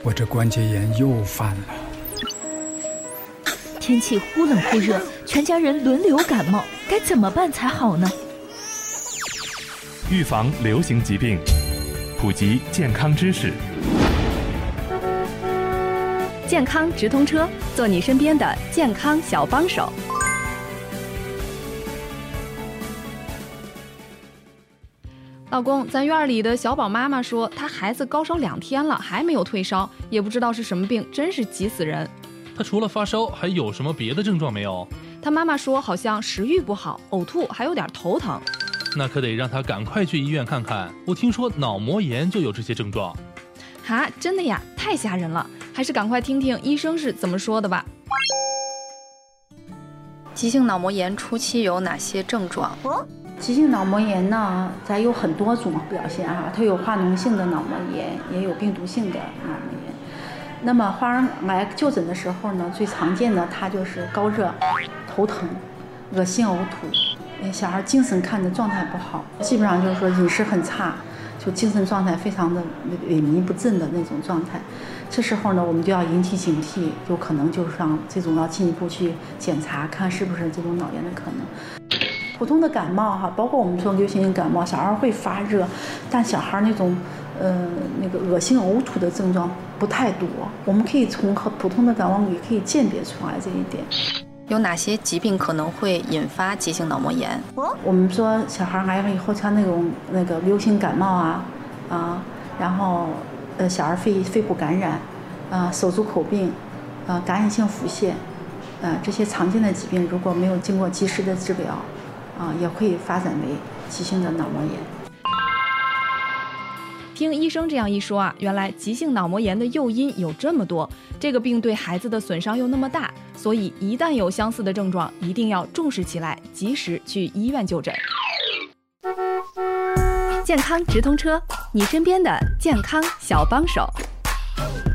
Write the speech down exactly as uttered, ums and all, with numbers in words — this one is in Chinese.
我这关节炎又犯了。 天气忽冷忽热，全家人轮流感冒，该怎么办才好呢？ 预防流行疾病，普及健康知识。 健康直通车，做你身边的健康小帮手。老公，咱院里的小宝妈妈说，她孩子高烧两天了，还没有退烧，也不知道是什么病，真是急死人。 她除了发烧，还有什么别的症状没有？ 她妈妈说，好像食欲不好、呕吐，还有点头疼。 那可得让她赶快去医院看看。我听说脑膜炎就有这些症状。 哈，真的呀？太吓人了，还是赶快听听医生是怎么说的吧。 急性脑膜炎初期有哪些症状？ 急性脑膜炎呢，咱有很多种表现哈，它有化脓性的脑膜炎，也有病毒性的脑膜炎。那么花儿来就诊的时候呢，最常见的它就是高热、头疼、恶心、呕吐，小孩精神看着状态不好，基本上就是说饮食很差，就精神状态非常的萎靡不振的那种状态。这时候呢，我们就要引起警惕，有可能就是让这种要进一步去检查，看是不是这种脑炎的可能。普通的感冒哈，包括我们说流行性感冒，小孩会发热，但小孩那种呃那个恶心呕吐的症状不太多，我们可以从普通的感冒也可以鉴别出来这一点。 有哪些疾病可能会引发急性脑膜炎？ 我们说小孩来了以后，像那种那个流行感冒啊啊，然后呃小儿肺肺部感染啊、手足口病啊、感染性腹泻啊这些常见的疾病，如果没有经过及时的治疗啊，也会发展为急性的脑膜炎。 听医生这样一说啊，原来急性脑膜炎的诱因有这么多，这个病对孩子的损伤又那么大，所以一旦有相似的症状，一定要重视起来，及时去医院就诊。 健康直通车，你身边的健康小帮手。